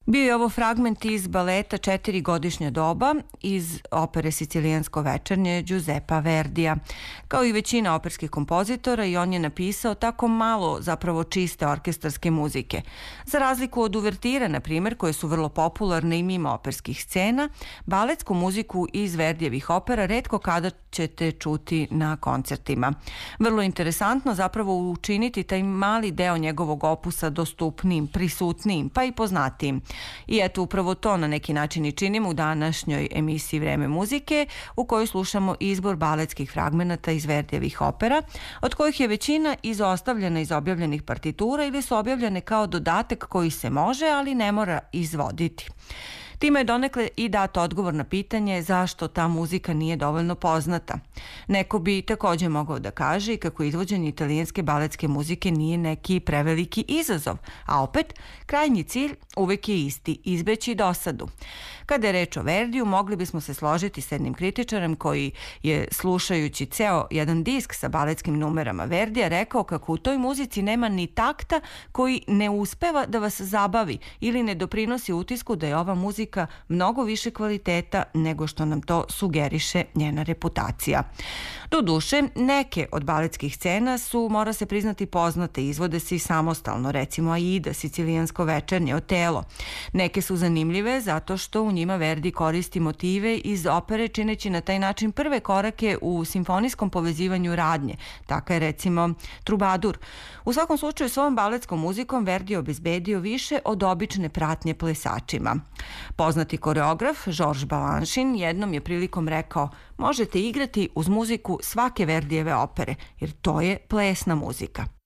Bio je ovo fragment iz baleta Četiri godišnja doba iz opere Sicilijansko večernje Giuseppa Verdija. Kao i većina operskih kompozitora, i on je napisao tako malo zapravo čiste orkestarske muzike. Za razliku od uvertire, na primjer, koje su vrlo popularne i mimo operskih scena, baletsku muziku iz Verdijevih opera retko kada ćete čuti na koncertima. Vrlo interesantno zapravo učiniti taj mali deo njegovog opusa dostupnijim, prisutnijim, pa i poznatijim. I eto, upravo to na neki način i činimo u današnjoj emisiji Vreme muzike, u kojoj slušamo izbor baletskih fragmenata iz Verdijevih opera, od kojih je većina izostavljena iz objavljenih partitura ili su objavljene kao dodatak koji se može, ali ne mora izvoditi. Time je donekle i dat odgovor na pitanje zašto ta muzika nije dovoljno poznata. Neko bi također mogao da kaže i kako izvođenje italijanske baletske muzike nije neki preveliki izazov, a opet, krajnji cilj uvek je isti, izbeći dosadu. Kada je reč o Verdiju, mogli bismo se složiti s jednim kritičarem koji je, slušajući ceo jedan disk sa baletskim numerama Verdija, rekao kako u toj muzici nema ni takta koji ne uspeva da vas zabavi ili ne doprinosi utisku da je ova muzika mnogo više kvaliteta nego što nam to sugeriše njena reputacija. Doduše, neke od baletskih scena su, mora se priznati, poznate, izvode se i samostalno, recimo Aida, Sicilijansko večernje, Otelo. Neke su zanimljive zato što u njima Verdi koristi motive iz opere, čineći na taj način prve korake u simfonijskom povezivanju radnje. Taka je recimo Trubadur. U svakom slučaju, svojom baletskom muzikom Verdi je obezbedio više od obične pratnje plesačima. Poznati koreograf Georges Balanchine jednom je prilikom rekao: možete igrati uz muziku svake Verdijeve opere, jer to je plesna muzika.